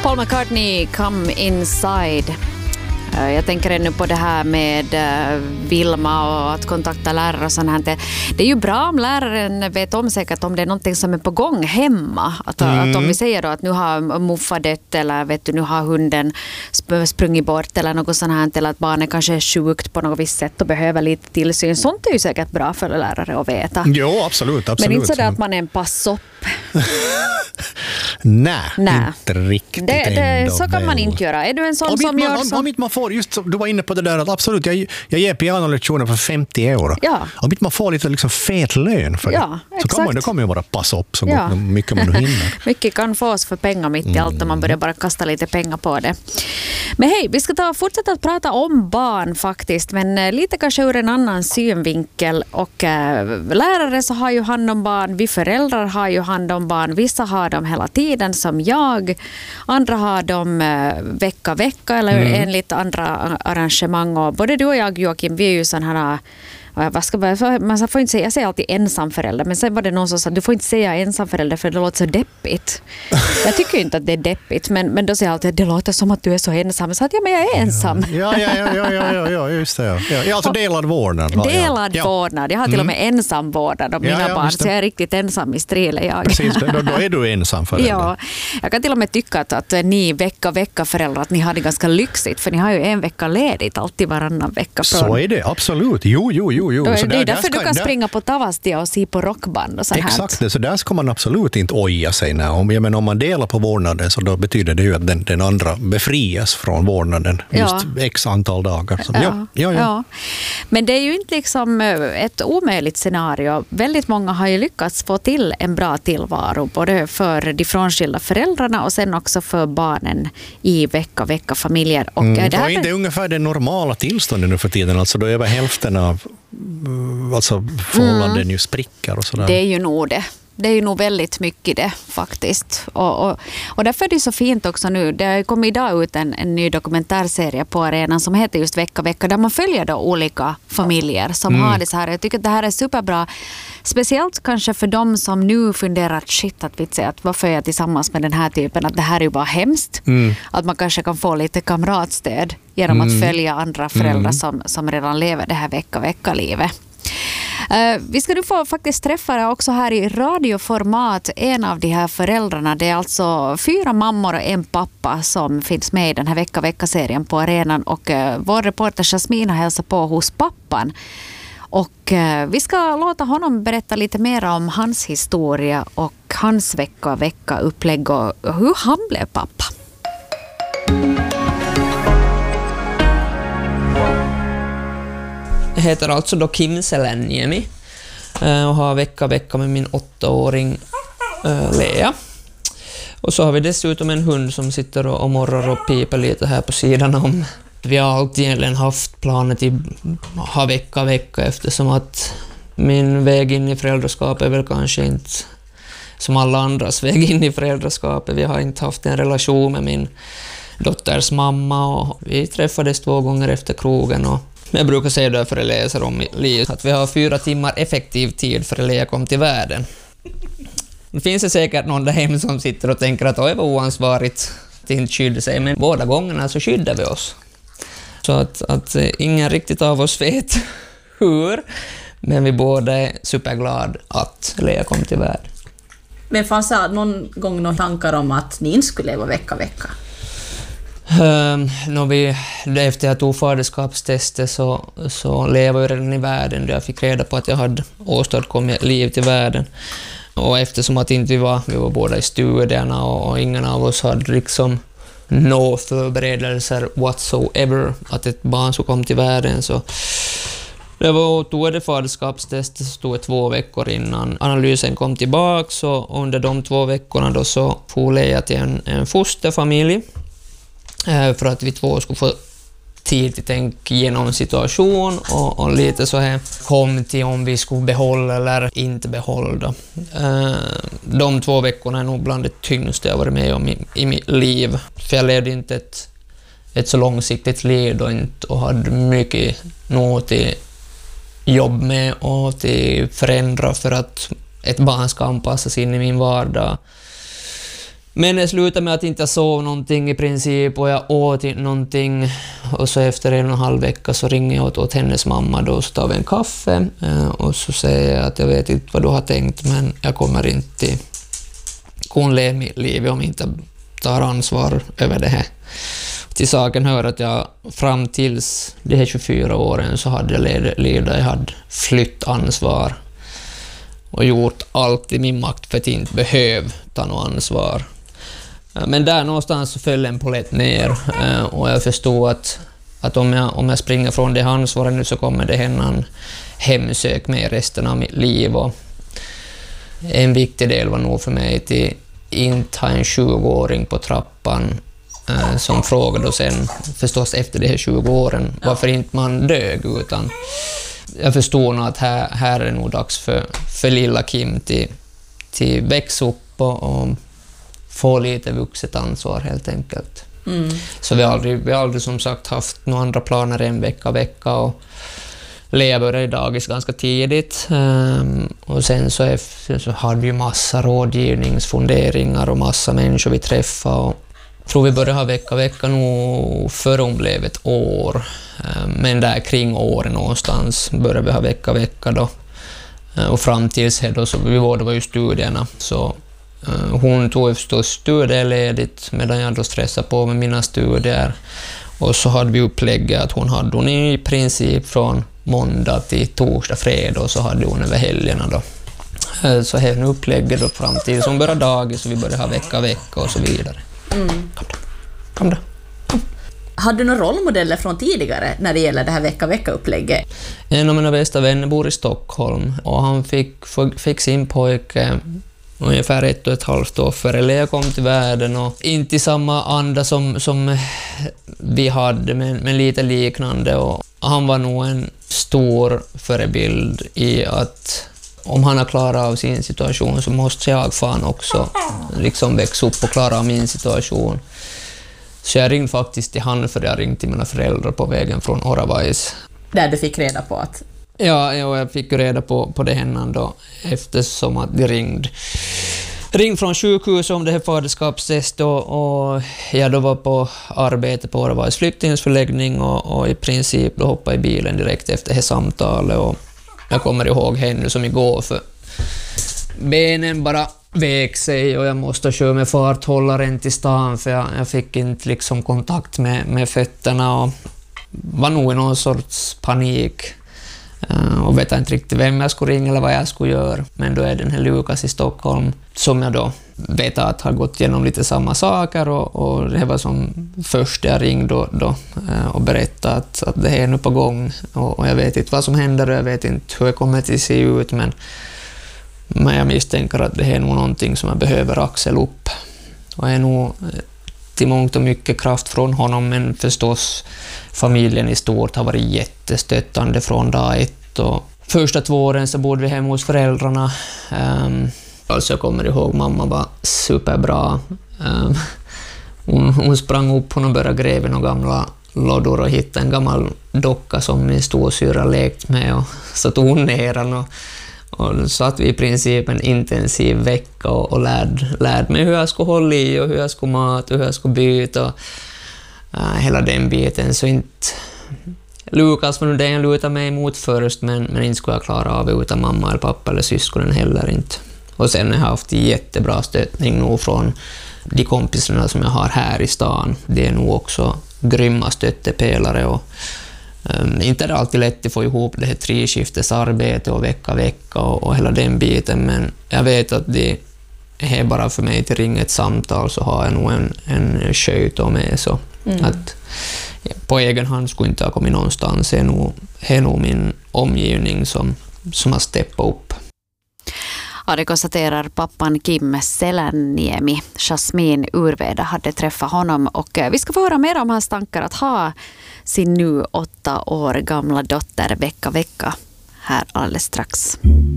Paul McCartney, Come Inside. Jag tänker ännu på det här med Vilma och att kontakta lärare och sånt här. Det är ju bra om läraren vet om säkert om det är någonting som är på gång hemma. Att om vi säger då att nu har Muffa dött eller vet du, nu har hunden sprungit bort eller något sånt här, eller att barnet kanske är sjukt på något visst sätt och behöver lite tillsyn. Sånt är ju säkert bra för lärare att veta. Jo, absolut. Men inte så att man är en passopp. Nej, inte riktigt så kan man inte göra. Är du en sån som gör så? Om inte man får, just du var inne på det där att absolut, jag ger pianolektioner för 50 euro. Ja. Om inte man får lite liksom fet lön för det, så kan man, det kommer ju vara passa upp så mycket man hinner. Mycket kan fås för pengar mitt i allt och man börjar bara kasta lite pengar på det. Men hej, vi ska fortsätta att prata om barn faktiskt, men lite kanske ur en annan synvinkel. Och lärare så har ju hand om barn, vi föräldrar har ju hand om barn, vissa har dem hela tiden som jag, andra har dem vecka eller enligt andra arrangemang. Och både du och jag, Joakim, vi är ju sådana här, man får inte säga, jag säger alltid ensamförälder, men sen var det någon som sa du får inte säga ensamförälder för det låter så deppigt. Jag tycker inte att det är deppigt, men då säger jag alltid att det låter som att du är så ensam. Så att men jag är ensam. Ja, just det. Ja, alltså delad vårdnad. Delad vårdnad. Jag har till och med ensam vårdnad om mina barn, så jag är riktigt ensam i strila jag. Precis, då är du ensam förälder. Ja, jag kan till och med tycka att ni vecka föräldrar, att ni har det ganska lyxigt, för ni har ju en vecka ledigt alltid varannan vecka. Så är det, absolut. Jo. Så det är därför du kan springa på Tavastia och se på rockband och sånt här. Exakt det, så där ska man absolut inte oja sig. Om man delar på vårdnaden så då betyder det ju att den andra befrias från vårdnaden just x antal dagar. Så, ja. Men det är ju inte liksom ett omöjligt scenario. Väldigt många har ju lyckats få till en bra tillvaro både för de frånskilda föräldrarna och sen också för barnen i vecka-familjer. Och det här är ungefär det normala tillståndet nu för tiden. Alltså då över hälften av förhållanden ju sprickar och sådär. Det är ju nog det. Det är ju nog väldigt mycket det faktiskt. Och därför är det så fint också nu. Det kommer idag ut en ny dokumentärserie på arenan som heter just Vecka där man följer då olika familjer som har det så här. Jag tycker att det här är superbra. Speciellt kanske för dem som nu funderar att varför är jag tillsammans med den här typen, att det här är ju bara hemskt. Att man kanske kan få lite kamratstöd genom att följa andra föräldrar som redan lever det här vecka-livet. Vi ska nu få faktiskt träffa också här i radioformat en av de här föräldrarna. Det är alltså 4 mammor och en pappa som finns med i den här vecka-serien på arenan. Och vår reporter Jasmin har hälsat på hos pappan. Och vi ska låta honom berätta lite mer om hans historia och hans vecka-upplägg och hur han blev pappa. Jag heter alltså då Kim Selenniemi och har vecka med min 8-åring Lea. Och så har vi dessutom en hund som sitter och morrar och piper lite här på sidan om. Vi har alltid egentligen haft planet att ha vecka eftersom att min väg in i föräldraskap är väl kanske inte som alla andras väg in i föräldraskapet. Vi har inte haft en relation med min dotters mamma och vi träffades 2 gånger efter krogen och jag brukar säga det för läser om livet att vi har 4 timmar effektiv tid för att Lea kom till världen. Det finns det säkert någon där hemma som sitter och tänker att det var oansvarigt att inte skydda sig, men båda gångerna så skyddar vi oss. Så att ingen riktigt av oss vet hur, men vi båda är superglada att Lea kom till världen. Men fanns det någon gång några tankar om att ni inte skulle leva vecka? Efter jag tog faderskapstestet så levde jag redan i världen. Jag fick reda på att jag hade åstadkommit liv till världen. Och eftersom att inte vi var båda i studierna och ingen av oss hade liksom no förberedelser whatsoever att ett barn skulle komma till världen, så tog det faderskapstestet, så tog det 2 veckor innan analysen kom tillbaka, och under de 2 veckorna då så får Lea till en fosterfamilj för att vi 2 skulle få tid att tänka igenom situation och lite så här kom till om vi skulle behålla eller inte behålla. De 2 veckorna är nog bland det tyngsta jag varit med om i mitt liv. För jag levde inte ett så långsiktigt liv och hade mycket något till jobb med och till förändra för att ett barn ska anpassas in i min vardag. Men det slutade med att inte jag sov någonting i princip och jag åt inte någonting. Och så efter 1,5 vecka så ringer jag åt hennes mamma då, så tar vi en kaffe och så säger jag att jag vet inte vad du har tänkt, men jag kommer inte kunna leva mitt liv om jag inte tar ansvar över det här. Till saken hör att jag fram tills de här 24 åren så hade jag liv där jag hade flytt ansvar och gjort allt i min makt för att inte behöva ta något ansvar. Men där någonstans så föll en polett ner och jag förstod att om jag springer från det ansvaret nu så kommer det hända en hemsök med resten av mitt liv. Och en viktig del var nog för mig att inte ha en 20-åring på trappan som frågade, och sen förstås efter de här 20 åren varför inte man dög, utan jag förstod nog att här är det nog dags för lilla Kim till växa upp och få lite vuxet ansvar helt enkelt. Så vi har aldrig som sagt haft några andra planer än vecka och Lea började i dagis ganska tidigt och sen så hade vi massa rådgivningsfunderingar och massa människor vi träffade, och jag tror vi började ha vecka nog före hon blev ett år, men där kring åren någonstans började vi ha vecka då, och fram tills då så vi var ju studierna, så hon tog förstås studieledigt medan jag då stressade på med mina studier, och så hade vi upplägget att hon i princip från måndag till torsdag, fredag, och så hade hon över helgerna då. Så här nu upplägget då fram till som började dagis och vi började ha vecka och så vidare. Kom då. Hade du några rollmodeller från tidigare när det gäller det här vecka-upplägget? En av mina bästa vänner bor i Stockholm och han fick sin pojke ungefär 1,5 år före Lea kom till världen, och inte i samma anda som vi hade, men lite liknande. Och han var nog en stor förebild i att om han har klarat av sin situation så måste jag fan också liksom växa upp och klara av min situation. Så jag ringde faktiskt till han, för jag ringde till mina föräldrar på vägen från Oravais. Där du fick reda på att... Ja, jag fick reda på det händan då, eftersom att de ringde från sjukhus om det här faderskapstest, och jag då var på arbete på Oravais flyktingsförläggning och i princip då hoppade i bilen direkt efter det här samtalet, och jag kommer ihåg henne som igår, för benen bara vek sig och jag måste köra med farthållaren till stan, för jag fick inte liksom kontakt med fötterna och var nog i någon sorts panik. Och vet inte riktigt vem jag skulle ringa eller vad jag skulle göra. Men då är den här Lukas i Stockholm som jag då vet att har gått igenom lite samma saker, och det var som först jag ringde då och berättade att det här är nu på gång, och jag vet inte vad som händer och jag vet inte hur jag kommer att se ut, men jag misstänker att det här är nog någonting som jag behöver axla upp, och är nog till mångt och mycket kraft från honom, men förstås familjen i stort har varit jättestöttande från dag ett, och första 2 åren så bodde vi hemma hos föräldrarna. Alltså jag kommer ihåg, mamma var superbra. Hon sprang upp och började gräva några gamla lådor och hittade en gammal docka som min storsyrra lekt med, och så tog hon ner den och satt vi i princip en intensiv vecka och lärde mig hur jag skulle hålla i och hur jag skulle mat och hur jag skulle byta och hela den biten. Så inte Lukas var nog den jag lutade mig emot först, men inte skulle jag klara av utan mamma eller pappa eller syskonen heller inte. Och sen har jag haft jättebra stöttning nog från de kompisarna som jag har här i stan. Det är nog också grymma stöttepelare, och inte är det alltid lätt att få ihop det här 3-skiftesarbete och vecka och hela den biten, men jag vet att det är bara för mig till ringa ett samtal så har jag nog en sköt med, så att på egen hand skulle inte ha kommit någonstans. Det är nog min omgivning som har steppat upp. Ja, det konstaterar pappan Kim Selänniemi. Jasmin Urveda hade träffat honom, och vi ska få höra mer om hans tankar att ha sin nu 8 år gamla dotter vecka här alldeles strax.